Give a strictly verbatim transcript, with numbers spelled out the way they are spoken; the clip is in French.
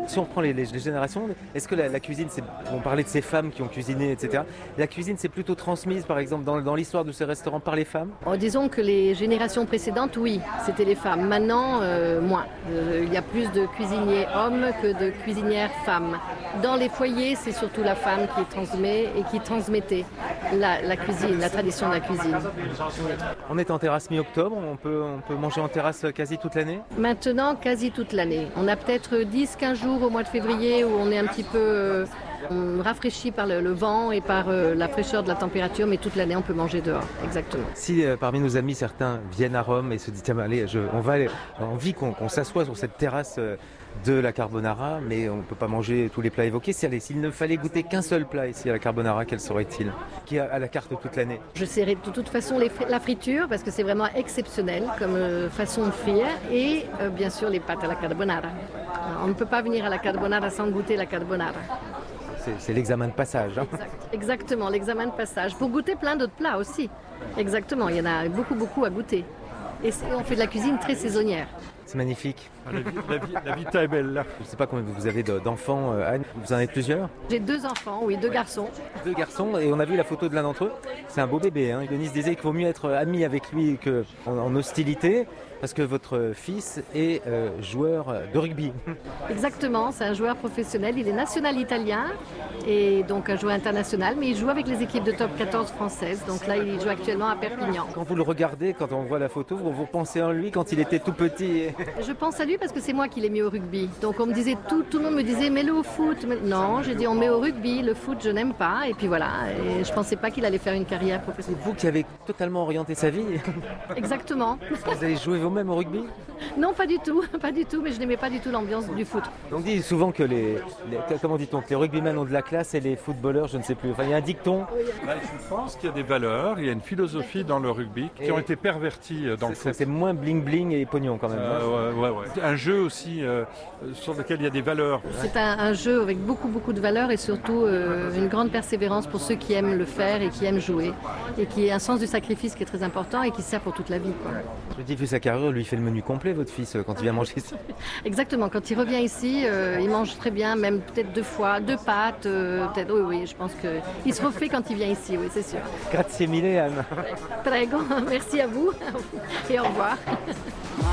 si on reprend les, les- les générations, est-ce que la, la cuisine, c'est, on parlait de ces femmes qui ont cuisiné, et cetera. La cuisine, c'est plutôt transmise, par exemple, dans, dans l'histoire de ces restaurants par les femmes? Oh, disons que les générations précédentes, oui, c'était les femmes. Maintenant, euh, moins. Euh, il y a plus de cuisiniers hommes que de cuisinières femmes. Dans les foyers, c'est surtout la femme qui transmet et qui transmettait la, la cuisine, la tradition de la cuisine. On est en terrasse mi-octobre, on peut, on peut manger en terrasse quasi toute l'année? Maintenant, quasi toute l'année. On a peut-être dix quinze jours au mois de février où on est un petit peu euh, on rafraîchi par le, le vent et par euh, la fraîcheur de la température, mais toute l'année, on peut manger dehors, exactement. Si euh, parmi nos amis, certains viennent à Rome et se disent, tiens, ben, allez, je, on va aller, on a envie qu'on, qu'on s'assoie sur cette terrasse euh, de la carbonara, mais on ne peut pas manger tous les plats évoqués. Si, allez, s'il ne fallait goûter qu'un seul plat ici à la carbonara, quel serait-il? Qui est à la carte toute l'année? Je serai de toute façon les fri- la friture parce que c'est vraiment exceptionnel comme euh, façon de frire et euh, bien sûr les pâtes à la carbonara. On ne peut pas venir à la carbonara sans goûter la carbonara. C'est, c'est l'examen de passage. Hein. Exact. Exactement, l'examen de passage. Pour goûter plein d'autres plats aussi. Exactement, il y en a beaucoup beaucoup à goûter. Et c'est- on fait de la cuisine très saisonnière. C'est magnifique. Ah, La, vie- la vie- la vita est belle là. Je ne sais pas combien vous avez de- d'enfants, euh, Anne. Vous en avez plusieurs? J'ai deux enfants, oui, deux garçons. Deux garçons, et on a vu la photo de l'un d'entre eux. C'est un beau bébé. Hein. Denis disait qu'il vaut mieux être ami avec lui qu'en en hostilité, parce que votre fils est euh, joueur de rugby. Exactement, c'est un joueur professionnel, il est national italien et donc un joueur international, mais il joue avec les équipes de top quatorze françaises. Donc là, il joue actuellement à Perpignan. Quand vous le regardez, quand on voit la photo, vous, vous pensez en lui quand il était tout petit. Je pense à lui parce que c'est moi qui l'ai mis au rugby. Donc on me disait, tout, tout le monde me disait, mets-le au foot. Mais non, j'ai dit, on met au rugby, le foot, je n'aime pas. Et puis voilà, et je pensais pas qu'il allait faire une carrière C'est professionnelle. vous qui avez totalement orienté sa vie. Exactement. Vous avez joué vous-même au rugby? Non, pas du tout, pas du tout, mais je n'aimais pas du tout l'ambiance du foot. On dit souvent que les, les- comment dit-on, que les rugbymen ont de la classe et les footballeurs, je ne sais plus. Enfin, il y a un dicton. Bah, je pense qu'il y a des valeurs, il y a une philosophie dans le rugby qui Et- ont été perverties euh, dans le C'est, foot. c'est moins bling bling et pognon quand même. hein. Euh, ouais, ouais, ouais. Un jeu aussi euh, sur lequel il y a des valeurs. C'est un, un jeu avec beaucoup, beaucoup de valeurs et surtout euh, une grande persévérance pour ceux qui aiment le faire et qui aiment jouer. Et qui a un sens du sacrifice qui est très important et qui sert pour toute la vie, quoi. Je dis, vu sa carrure, lui il fait le menu complet, votre fils, euh, quand il vient manger ici. Exactement, quand il revient ici, euh, il mange très bien, même peut-être deux fois, deux pâtes, euh, peut-être, oui, oui, je pense qu'il se refait quand il vient ici, oui, c'est sûr. Grazie mille, Anne. Prego, merci à vous et au revoir.